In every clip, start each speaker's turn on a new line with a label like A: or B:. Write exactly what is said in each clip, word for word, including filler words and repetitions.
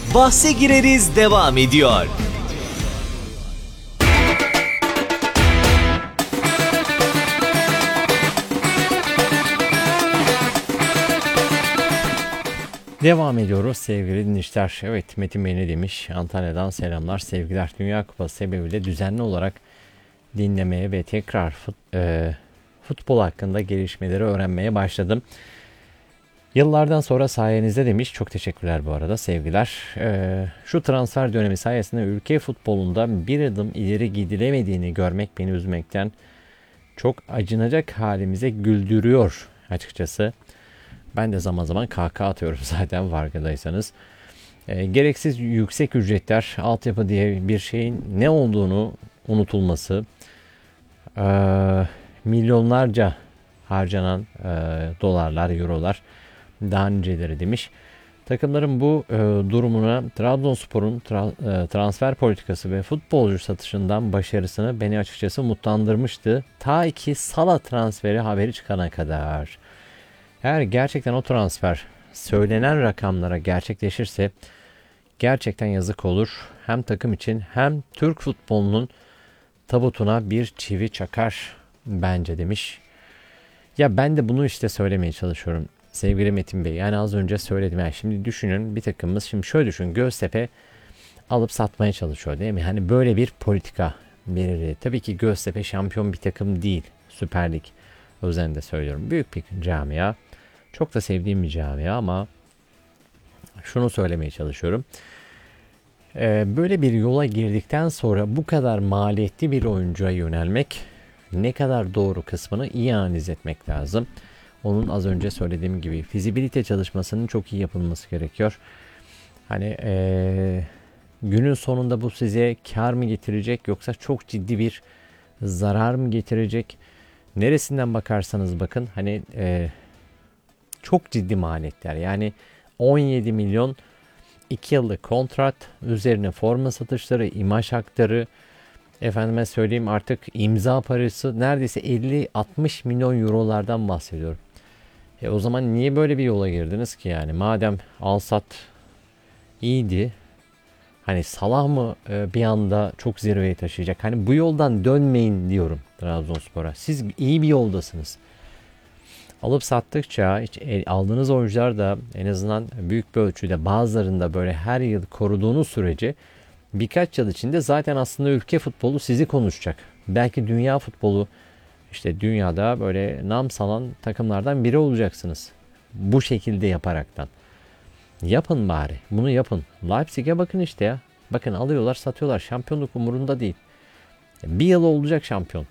A: Bahse Gireriz devam ediyor.
B: Devam ediyoruz sevgili dinleyiciler. Evet, Metin Bey ne demiş? Antalya'dan selamlar, sevgiler. Dünya Kupası sebebiyle düzenli olarak dinlemeye ve tekrar fut, e, futbol hakkında gelişmeleri öğrenmeye başladım. Yıllardan sonra sayenizde demiş. Çok teşekkürler bu arada, sevgiler. E, şu transfer dönemi sayesinde ülke futbolunda bir adım ileri gidilemediğini görmek beni üzmekten çok acınacak halimize güldürüyor açıkçası. Ben de zaman zaman kahkaha atıyorum zaten, farkındaysanız. E, gereksiz yüksek ücretler, altyapı diye bir şeyin ne olduğunu unutulması, e, milyonlarca harcanan e, dolarlar, eurolar, daha niceleri demiş. Takımların bu e, durumuna Trabzonspor'un tra- e, transfer politikası ve futbolcu satışından başarısını beni açıkçası mutlandırmıştı. Ta ki Salah transferi haberi çıkana kadar. Eğer gerçekten o transfer söylenen rakamlara gerçekleşirse gerçekten yazık olur. Hem takım için hem Türk futbolunun tabutuna bir çivi çakar bence demiş. Ya ben de bunu işte söylemeye çalışıyorum sevgili Metin Bey. Yani az önce söyledim. Yani şimdi düşünün, bir takımımız, şimdi şöyle düşün, Göztepe alıp satmaya çalışıyor değil mi? Hani böyle bir politika belirli. Tabii ki Göztepe şampiyon bir takım değil. Süper Lig özelinde söylüyorum. Büyük bir camia. Çok da sevdiğim bir camia ama şunu söylemeye çalışıyorum. Ee, böyle bir yola girdikten sonra bu kadar maliyetli bir oyuncuya yönelmek ne kadar doğru kısmını iyi analiz etmek lazım. Onun az önce söylediğim gibi fizibilite çalışmasının çok iyi yapılması gerekiyor. Hani ee, günün sonunda bu size kar mı getirecek yoksa çok ciddi bir zarar mı getirecek? Neresinden bakarsanız bakın hani ee, çok ciddi maliyetler. Yani on yedi milyon iki yıllık kontrat, üzerine forma satışları, imaj hakları, efendime söyleyeyim artık imza parası, neredeyse elli altmış milyon eurolardan bahsediyorum. E o zaman niye böyle bir yola girdiniz ki yani? Madem al-sat iyiydi. Hani Salah mı bir anda çok zirveye taşıyacak? Hani bu yoldan dönmeyin diyorum Trabzonspor'a. Siz iyi bir yoldasınız. Alıp sattıkça hiç aldığınız oyuncular da en azından büyük bir ölçüde, bazılarında böyle her yıl koruduğunuz sürece birkaç yıl içinde zaten aslında ülke futbolu sizi konuşacak. Belki dünya futbolu, işte dünyada böyle nam salan takımlardan biri olacaksınız. Bu şekilde yaparaktan. Yapın bari. Bunu yapın. Leipzig'e bakın işte ya. Bakın alıyorlar, satıyorlar. Şampiyonluk umurunda değil. Bir yıl olacak şampiyon.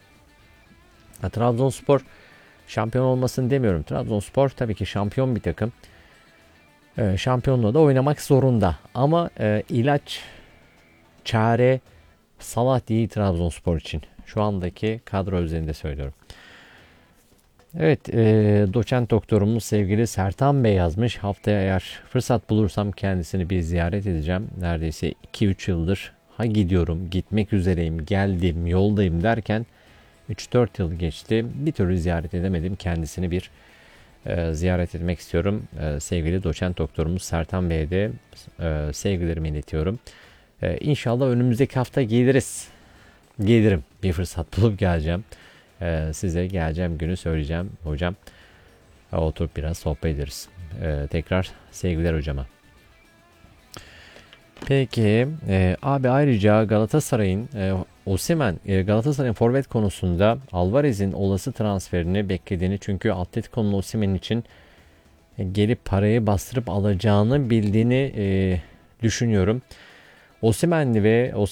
B: Ha, Trabzonspor şampiyon olmasını demiyorum. Trabzonspor tabii ki şampiyon bir takım. Ee, şampiyonluğu da oynamak zorunda. Ama e, ilaç, çare Salah değil Trabzonspor için. Şu andaki kadro üzerinde söylüyorum. Evet, e, doçent doktorumuz sevgili Sertan Bey yazmış. Haftaya eğer fırsat bulursam kendisini bir ziyaret edeceğim. Neredeyse iki üç yıldır ha gidiyorum, gitmek üzereyim, geldim, yoldayım derken üç dört yıl geçti. Bir türlü ziyaret edemedim. Kendisini bir e, ziyaret etmek istiyorum. E, sevgili doçent doktorumuz Sertan Bey'e de e, sevgilerimi iletiyorum. E, İnşallah önümüzdeki hafta geliriz. Gelirim. Bir fırsat bulup geleceğim. E, size geleceğim günü söyleyeceğim hocam. E, oturup biraz sohbet ederiz. E, tekrar sevgiler hocama. Peki e, abi ayrıca Galatasaray'ın e, Osimhen e, Galatasaray'ın forvet konusunda Alvarez'in olası transferini beklediğini, çünkü Atletico'nun Osimhen için e, gelip parayı bastırıp alacağını bildiğini e, düşünüyorum. Osimhen'li ve